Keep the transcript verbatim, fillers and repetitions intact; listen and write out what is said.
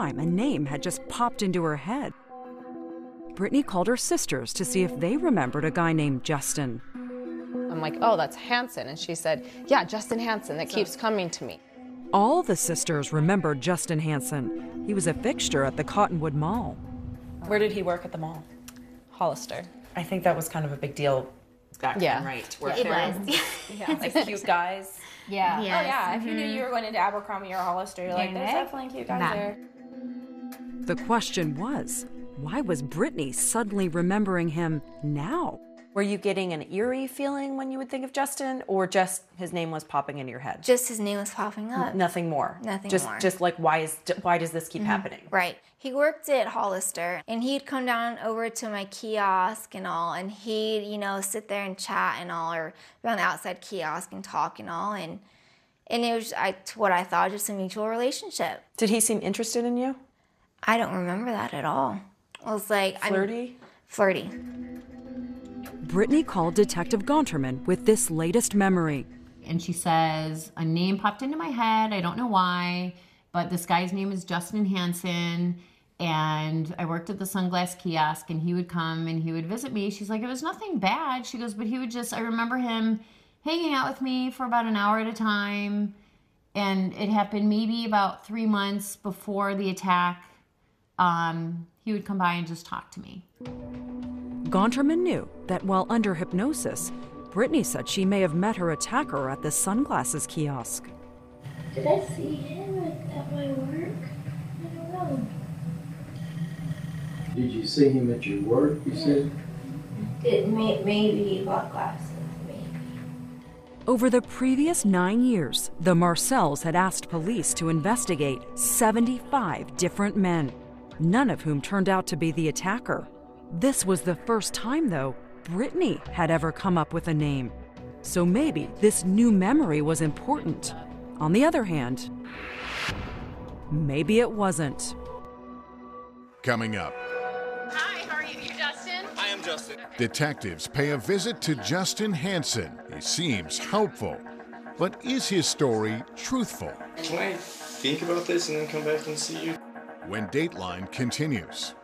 time a name had just popped into her head. Brittany called her sisters to see if they remembered a guy named Justin. I'm like, oh, that's Hansen. And she said, yeah, Justin Hansen, that keeps coming to me. All the sisters remembered Justin Hansen. He was a fixture at the Cottonwood Mall. Where did he work at the mall? Hollister. I think that was kind of a big deal back Yeah. then, right? To work It there. was. Yeah, like cute guys. Yeah. Yes. Oh, yeah. If you knew you were going into Abercrombie or Hollister, you're like, there's Yeah. definitely cute guys Nah. there. The question was, why was Brittany suddenly remembering him now? Were you getting an eerie feeling when you would think of Justin, or just his name was popping into your head? Just his name was popping up. Nothing more. Nothing just, more. Just like why is why does this keep happening? Right. He worked at Hollister, and he'd come down over to my kiosk and all, and he'd, you know, sit there and chat and all, or be on the outside kiosk and talk and all, and and it was I, what I thought just a mutual relationship. Did he seem interested in you? I don't remember that at all. I was like, Flirty? I'm flirty. Brittany called Detective Gonterman with this latest memory. And she says, a name popped into my head. I don't know why, but this guy's name is Justin Hansen. And I worked at the sunglass kiosk, and he would come and he would visit me. She's like, it was nothing bad. She goes, but he would just, I remember him hanging out with me for about an hour at a time. And it happened maybe about three months before the attack. Um, he would come by and just talk to me. Gonterman knew that while under hypnosis, Brittany said she may have met her attacker at the sunglasses kiosk. Did I see him at, at my work? I don't know. Did you see him at your work, you said? It may, maybe he bought glasses, maybe. Over the previous nine years, the Marcells had asked police to investigate seventy-five different men, none of whom turned out to be the attacker. This was the first time, though, Brittany had ever come up with a name. So maybe this new memory was important. On the other hand, maybe it wasn't. Coming up. Hi, how are you? You Justin? I am Justin. Detectives pay a visit to Justin Hansen. He seems hopeful. But is his story truthful? Can I think about this and then come back and see you? When Dateline continues.